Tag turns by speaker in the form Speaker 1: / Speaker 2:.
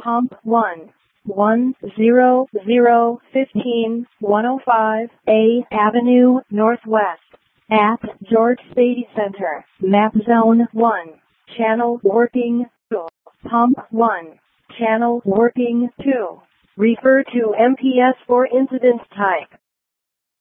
Speaker 1: Pump 1. 10015 A Avenue Northwest at George Spady Center. Map Zone 1. Channel working 2. Pump 1. Channel working 2. Refer to MPS for incident type.